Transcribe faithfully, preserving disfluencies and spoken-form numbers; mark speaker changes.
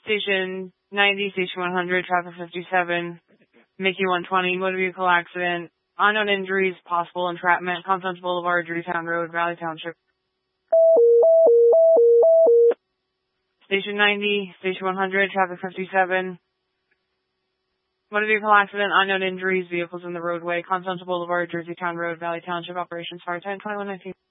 Speaker 1: Station ninety, Station one hundred, Traffic fifty-seven, Mickey one twenty, motor vehicle accident, unknown injuries, possible entrapment, Confidence Boulevard, Drurytown Road, Valley Township. Station ninety, Station one hundred, Traffic fifty-seven, motor vehicle accident, unknown injuries, vehicles in the roadway, Confidence Boulevard, Jerseytown Road, Valley Township, Operations Fire ten twenty-one nineteen.